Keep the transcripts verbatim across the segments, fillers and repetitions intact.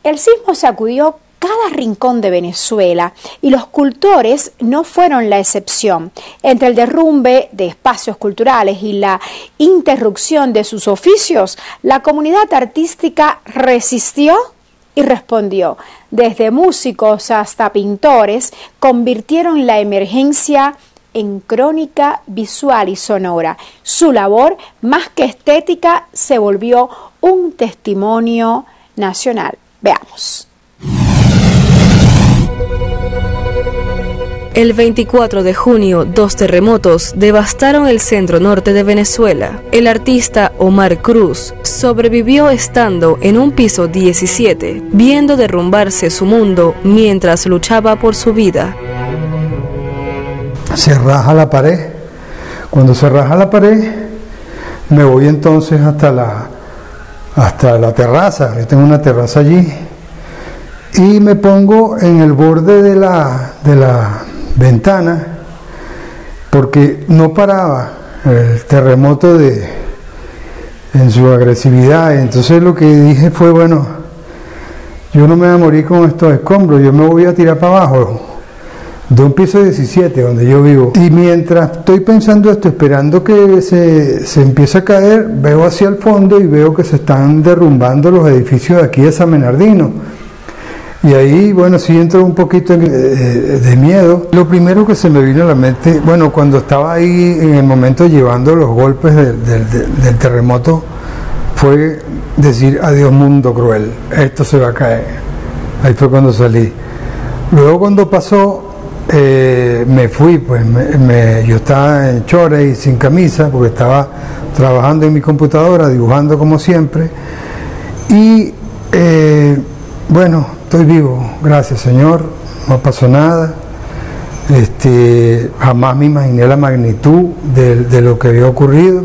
El sismo sacudió cada rincón de Venezuela y los cultores no fueron la excepción. Entre el derrumbe de espacios culturales y la interrupción de sus oficios, la comunidad artística resistió y respondió. Desde músicos hasta pintores convirtieron la emergencia en crónica visual y sonora. Su labor, más que estética, se volvió un testimonio nacional. Veamos. El veinticuatro de junio, dos terremotos devastaron el centro norte de Venezuela. El artista Omar Cruz sobrevivió estando en un piso diecisiete, viendo derrumbarse su mundo mientras luchaba por su vida. Se raja la pared. Cuando se raja la pared, me voy entonces hasta la, hasta la terraza. Yo tengo una terraza allí. Y me pongo en el borde de la, de la ventana, porque no paraba el terremoto de, en su agresividad. Entonces lo que dije fue, bueno, yo no me voy a morir con estos escombros, yo me voy a tirar para abajo de un piso diecisiete donde yo vivo. Y mientras estoy pensando esto, esperando que se, se empiece a caer, veo hacia el fondo y veo que se están derrumbando los edificios de aquí de San Bernardino. Y ahí, bueno, sí entró un poquito de, de, de miedo. Lo primero que se me vino a la mente, bueno, cuando estaba ahí en el momento llevando los golpes de, de, de, del terremoto, fue decir, adiós mundo cruel, esto se va a caer. Ahí fue cuando salí. Luego cuando pasó, eh, me fui, pues me, me, yo estaba en chores y sin camisa, porque estaba trabajando en mi computadora, dibujando como siempre. Y, eh, bueno, estoy vivo, gracias Señor, no pasó nada. Este, jamás me imaginé la magnitud de, de lo que había ocurrido,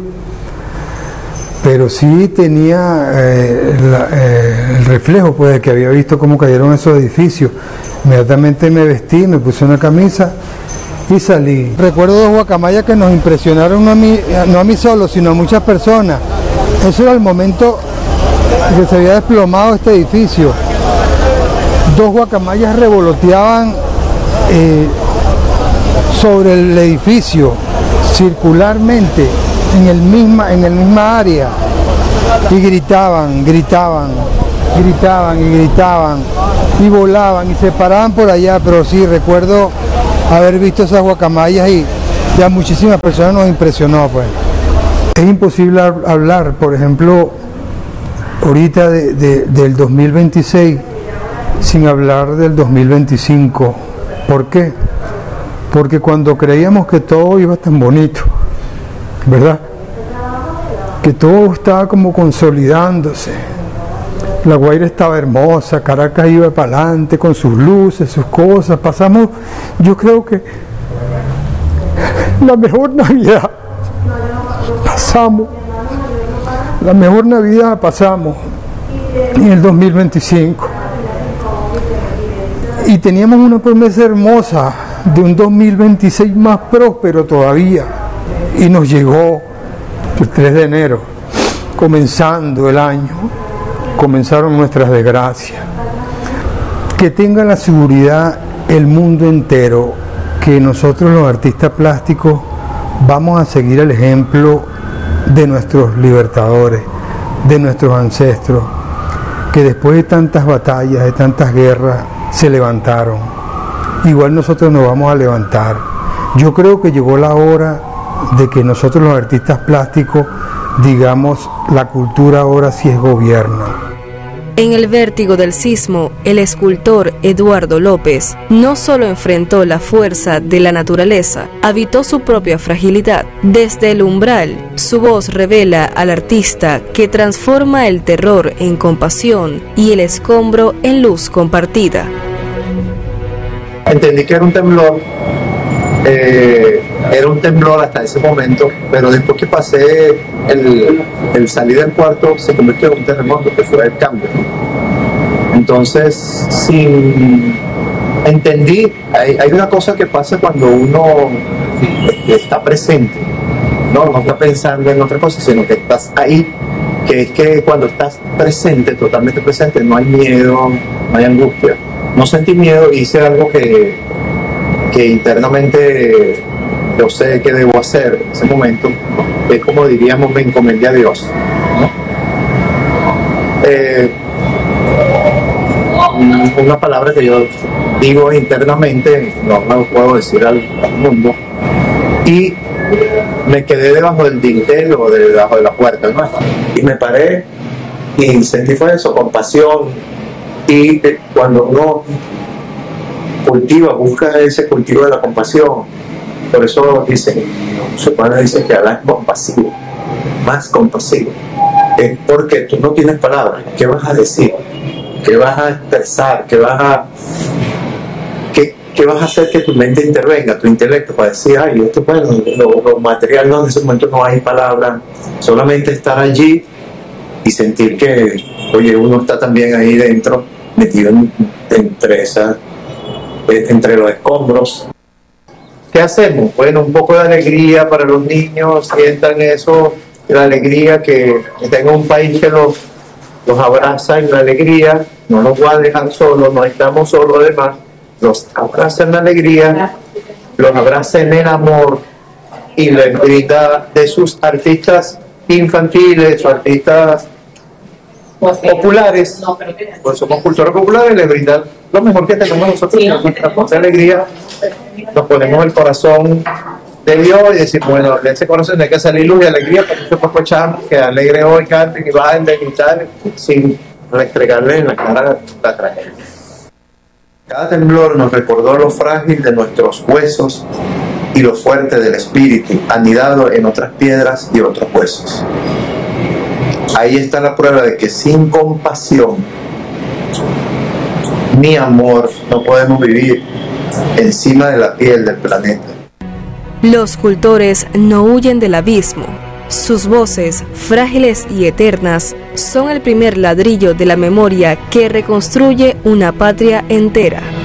pero sí tenía eh, la, eh, el reflejo, pues, de que había visto cómo cayeron esos edificios. Inmediatamente me vestí, me puse una camisa y salí. Recuerdo dos guacamayas que nos impresionaron, no a mí, no a mí solo, sino a muchas personas. Eso era el momento que se había desplomado este edificio. Dos guacamayas revoloteaban eh, sobre el edificio circularmente en el misma en el misma área y gritaban, gritaban, gritaban y gritaban y volaban y se paraban por allá. Pero sí recuerdo haber visto esas guacamayas y ya muchísimas personas nos impresionó, pues. Es imposible hablar, por ejemplo, ahorita de, de, del dos mil veintiséis sin hablar del dos mil veinticinco. ¿Por qué? Porque cuando creíamos que todo iba tan bonito, ¿verdad? Que todo estaba como consolidándose. La Guaira estaba hermosa, Caracas iba para adelante con sus luces, sus cosas. Pasamos, yo creo que la mejor Navidad pasamos, la mejor Navidad pasamos en el dos mil veinticinco. Y teníamos una promesa hermosa de un dos mil veintiséis más próspero todavía. Y nos llegó el tres de enero, comenzando el año, comenzaron nuestras desgracias. Que tenga la seguridad el mundo entero que nosotros los artistas plásticos vamos a seguir el ejemplo de nuestros libertadores, de nuestros ancestros, que después de tantas batallas, de tantas guerras, se levantaron. Igual nosotros nos vamos a levantar. Yo creo que llegó la hora de que nosotros los artistas plásticos digamos, la cultura ahora sí es gobierno. En el vértigo del sismo, el escultor Eduardo López no solo enfrentó la fuerza de la naturaleza, habitó su propia fragilidad. Desde el umbral, su voz revela al artista que transforma el terror en compasión y el escombro en luz compartida. Entendí que era un temblor, eh, era un temblor hasta ese momento, pero después que pasé el, el salir del cuarto se convirtió en un terremoto, que fue el cambio. Entonces, sin entendí, hay, hay una cosa que pasa cuando uno está presente, no, no está pensando en otra cosa, sino que estás ahí, que es que cuando estás presente, totalmente presente, no hay miedo, no hay angustia. No sentí miedo, hice algo que, que internamente yo sé que debo hacer en ese momento. Es como diríamos, me encomendé a Dios, ¿no? Eh, una palabra que yo digo internamente, no me lo puedo decir al, al mundo, y me quedé debajo del dintel o de, debajo de la puerta, ¿no? Y me paré y sentí fue eso, compasión. Y cuando uno cultiva, busca ese cultivo de la compasión, por eso dicen, su padre dice que Alá es compasivo, más compasivo, es porque tú no tienes palabras. ¿Qué vas a decir? ¿Qué vas a expresar? ¿Qué vas a qué, qué vas a hacer que tu mente intervenga, tu intelecto, para decir, ay, esto, bueno, lo, lo material, no, en ese momento no hay palabras, solamente estar allí y sentir que, oye, uno está también ahí dentro, metido en, entre esas, entre los escombros. ¿Qué hacemos? Bueno, un poco de alegría para los niños, sientan eso, la alegría, que tengan un país que los, los abraza en la alegría, no los va a dejar solos, no estamos solos, además, los abraza en la alegría, los abraza en el amor y les brinda de sus artistas infantiles o artistas populares, pues somos cultura popular, y les brindan lo mejor que tenemos nosotros, sí, nuestra voz alegría, nos ponemos el corazón de Dios y decimos, bueno, de ese corazón hay que salir luz y alegría, para que se pueda escuchar, que alegre hoy, canten y bajen de gritar sin restregarle en la cara la tragedia. Cada temblor nos recordó lo frágil de nuestros huesos y lo fuerte del espíritu, anidado en otras piedras y otros huesos. Ahí está la prueba de que sin compasión ni amor no podemos vivir encima de la piel del planeta. Los cultores no huyen del abismo. Sus voces, frágiles y eternas, son el primer ladrillo de la memoria que reconstruye una patria entera.